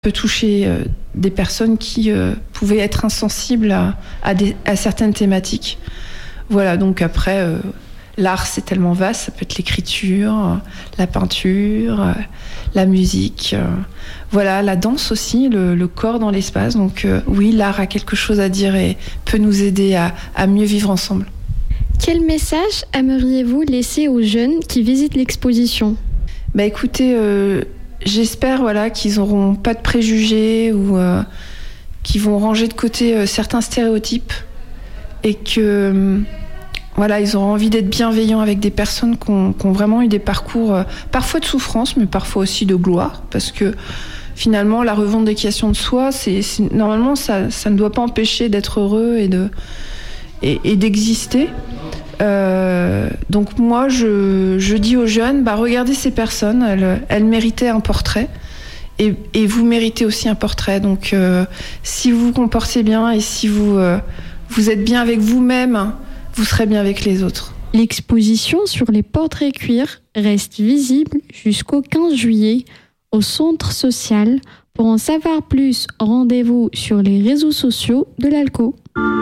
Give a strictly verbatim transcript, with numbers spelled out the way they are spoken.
peut toucher euh, des personnes qui euh, pouvaient être insensibles à, à, des, à certaines thématiques. Voilà, donc après, euh, l'art, c'est tellement vaste. Ça peut être l'écriture, euh, la peinture, euh, la musique. Euh, voilà, la danse aussi, le, le corps dans l'espace. Donc euh, oui, l'art a quelque chose à dire et peut nous aider à, à mieux vivre ensemble. Quel message aimeriez-vous laisser aux jeunes qui visitent l'exposition ? Bah écoutez, euh, j'espère voilà, qu'ils n'auront pas de préjugés ou euh, qu'ils vont ranger de côté euh, certains stéréotypes et que euh, voilà, ils auront envie d'être bienveillants avec des personnes qui ont, qui ont vraiment eu des parcours euh, parfois de souffrance, mais parfois aussi de gloire, parce que finalement, la revendication de soi, c'est, c'est, normalement, ça, ça ne doit pas empêcher d'être heureux et, de, et, et d'exister. Euh, donc moi, je, je dis aux jeunes, bah, regardez ces personnes, elles, elles méritaient un portrait. Et, et vous méritez aussi un portrait. Donc euh, si vous vous comportez bien et si vous, euh, vous êtes bien avec vous-même, vous serez bien avec les autres. L'exposition sur les portraits cuir reste visible jusqu'au quinze juillet au centre social. Pour en savoir plus, rendez-vous sur les réseaux sociaux de l'Alco.